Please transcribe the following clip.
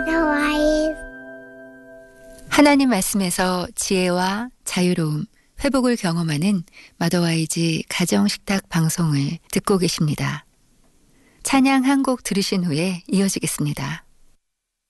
Otherwise. 하나님 말씀에서 지혜와 자유로움, 회복을 경험하는 마더와이즈 가정식탁 방송을 듣고 계십니다. 찬양 한 곡 들으신 후에 이어지겠습니다.